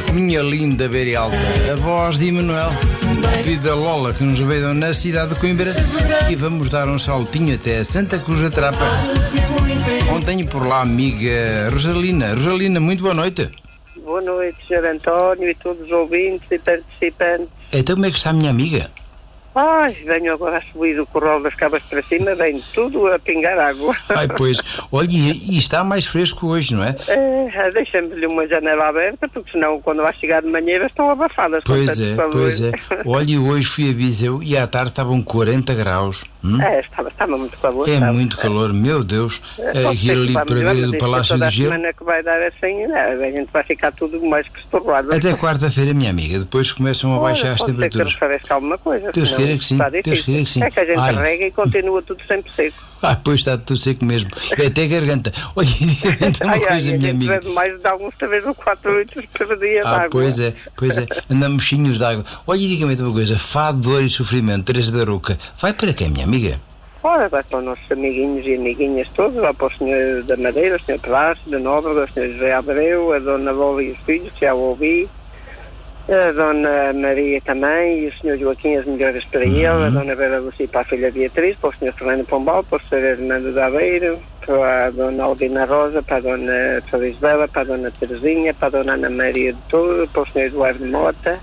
Minha linda Beira Alta, a voz de Emanuel, filho da Lola, que nos veio na cidade de Coimbra, e vamos dar um saltinho até Santa Cruz da Trapa, onde tenho por lá a amiga Rosalina. Rosalina, muito boa noite. Boa noite, Sr. António e todos os ouvintes e participantes. Então como é que está a minha amiga? Ai, venho agora a subir do Corral das Cabas para cima, vem tudo a pingar água. Ai, pois, olha, e está mais fresco hoje, não é? Deixamos-lhe uma janela aberta, porque senão quando vai chegar de manhã estão abafadas. Pois é. Olha, hoje fui a Viseu e à tarde estavam 40 graus. Estava muito calor. Muito calor, meu Deus. Aqui ali para ver o Palácio do Gelo. A semana que vai dar assim, a gente vai ficar tudo mais que estourado. Até quarta-feira, minha amiga, depois começam a baixar as temperaturas. Parece alguma coisa. Deus queira que sim. É que a gente carrega e continua tudo sempre seco. Pois está tudo seco mesmo. Até garganta. Olha, diga-me uma coisa, minha amiga. Mais de alguns, talvez, 4 litros por dia de água. Pois é. Andamos cheinhos de água. Olha, diga-me uma coisa. Fado, dor e sofrimento, Teresa da Arouca. Vai para quem, minha amiga? Ora, vai para os nossos amiguinhos e amiguinhas todos, vai para o Senhor da Madeira, o Senhor Plácido, da Nóbrega, o Senhor José Abreu, a Dona Lola e os filhos, já o ouvi, a Dona Maria também, e o Senhor Joaquim, as melhores para ele, a Dona Vera Lucia para a filha Beatriz, para o Senhor Fernando Pombal, para o Senhor Hernando da Aveiro, para a Dona Aldina Rosa, para a Dona Isabela, para a Dona Terezinha, para a Dona Ana Maria de Touro, para o Senhor Eduardo Mota,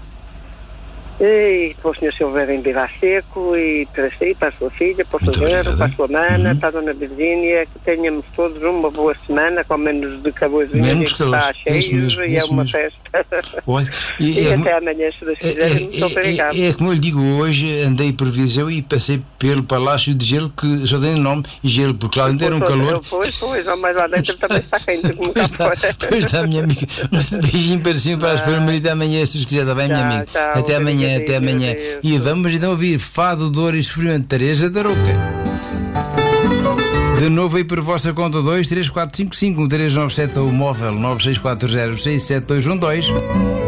e para o Sr. Silveira em Vila Seco, e para si, para a sua filha, para o Sr. Zero, para a sua mana, para a Dona Virgínia, que tenhamos todos uma boa semana, com menos de calorzinho, que está cheio, e é uma festa. Olha, e até amanhã, se Deus quiser, muito obrigado. É como eu lhe digo, hoje andei por Viseu e passei pelo Palácio de Gelo, que só tem o nome Gelo, porque lá dentro era um calor. Pois, mas lá dentro também está quente, como cá fora. Pois está, minha amiga. Um beijinho para cima, para esperar o marido amanhã, se Deus quiser, está bem, minha amiga? Até amanhã. Até amanhã. E vamos então ouvir Fado, Dor e Sofrimento, Teresa da Arouca. De novo aí por vossa conta 23455 1397 ou o móvel 964067212.